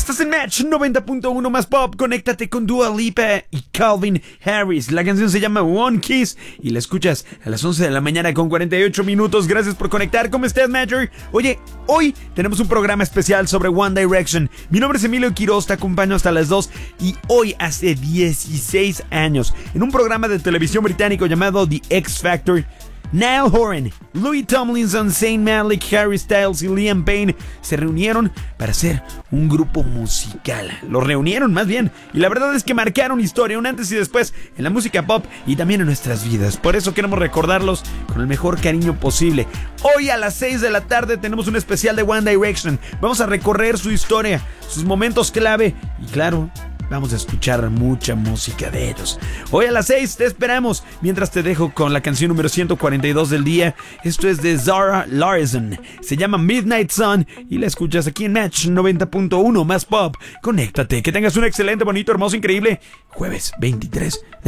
Estás en Match 90.1 más pop. Conéctate con Dua Lipa y Calvin Harris. La canción se llama One Kiss y la escuchas a las 11 de la mañana con 48 minutos. Gracias por conectar. ¿Cómo estás, Matcher? Oye, hoy tenemos un programa especial sobre One Direction. Mi nombre es Emilio Quiroz, te acompaño hasta las 2 y hoy hace 16 años, en un programa de televisión británico llamado The X Factor, Niall Horan, Louis Tomlinson, Zayn Malik, Harry Styles y Liam Payne se reunieron para hacer un grupo musical. Los reunieron más bien, y la verdad es que marcaron historia, un antes y después en la música pop y también en nuestras vidas. Por eso queremos recordarlos con el mejor cariño posible. Hoy a las 6 de la tarde tenemos un especial de One Direction. Vamos a recorrer su historia, sus momentos clave y claro, vamos a escuchar mucha música de ellos. Hoy a las 6 te esperamos. Mientras te dejo con la canción número 142 del día. Esto es de Zara Larsson. Se llama Midnight Sun y la escuchas aquí en Match 90.1 más pop. Conéctate. Que tengas un excelente, bonito, hermoso, increíble jueves 23 de